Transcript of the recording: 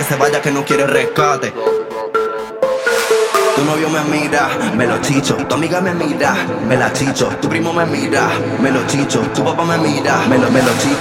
se vaya que no quiere rescate. Tu novio me mira, me lo chicho. Tu amiga me mira, me la chicho. Tu primo me mira, me lo chicho. Tu papá me mira, me lo chicho.